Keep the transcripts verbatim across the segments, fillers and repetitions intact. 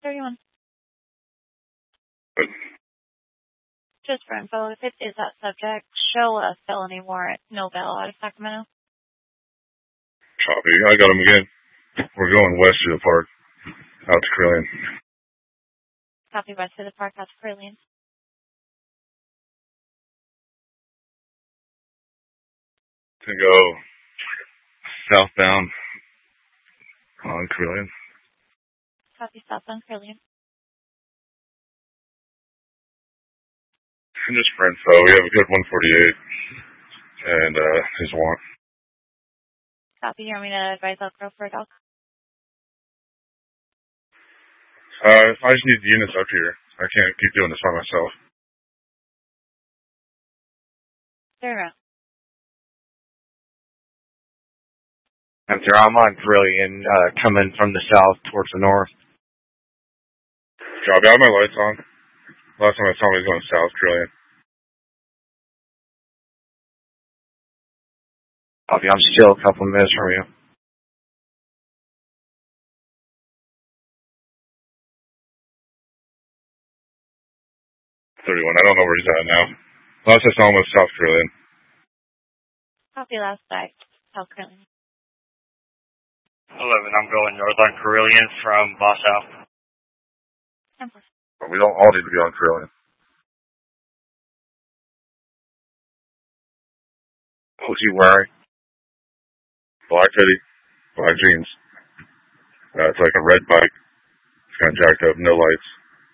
thirty-one. Just for info, if it is that subject, show a felony warrant, no bail out of Sacramento. Copy. I got him again. We're going west of the park, out to Carilion. Copy, west of the park, out to Carilion. To go southbound on Carilion. Copy, southbound Carilion. And just for info, we have a good one forty-eight and uh, his warrant. Copy, you want me to advise Elk Grove for a dog? Uh, I just need the units up here. I can't keep doing this by myself. Turn around. Hunter, I'm on Carilion, uh, coming from the south towards the north. Copy, I have my lights on. Last time I saw him, he was going south, Carilion. Copy, I'm still a couple of minutes from you. thirty-one, I don't know where he's at now. Last I saw him was South Carilion. Copy, last night, South Carilion. eleven, I'm going north on Carilion from Boss South. But we don't all need to be on Carilion. What's he wearing? Black hoodie, black jeans. Uh, it's like a red bike. It's kind of jacked up, no lights.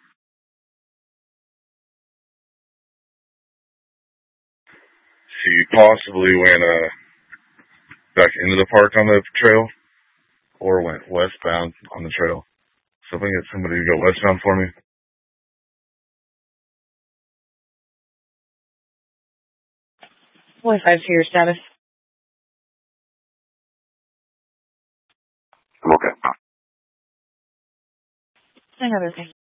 He possibly went uh, back into the park on the trail or went westbound on the trail. So if I can get somebody to go westbound for me. forty-five to your status. Okay. Another thing.